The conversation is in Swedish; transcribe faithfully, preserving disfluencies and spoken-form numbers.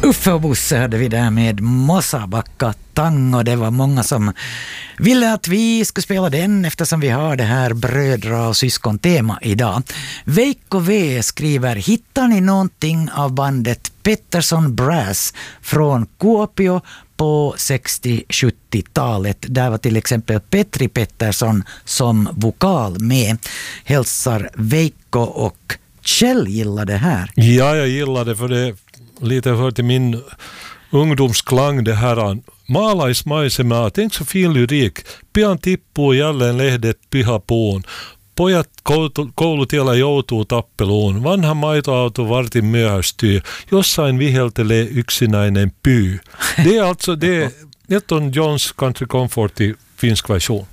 Uffe och Bosse hade vi där med Mossabacka Tango. Det var många som ville att vi skulle spela den eftersom vi har det här brödra- och syskontema idag. Veikko V skriver: hittar ni någonting av bandet Pettersson Brass från Kuopio på sextio-sjuttiotalet? Där var till exempel Petri Pettersson som vokal med. Hälsar Veikko, och Kjell gillar det här. Ja, jag gillar det, för det lite hör till min ungdomsklang det här. Maalaismaisemaa, tänk så fin lyrik. Pian tippuu jälleen lehdet pihapuun. Pojat koulutiellä joutuu tappeluun. Vanha maitoauto vartin myöhästyy. Jossain viheltelee yksinäinen pyy. Det är alltså det, det on Johns Country Comfort i finsk version.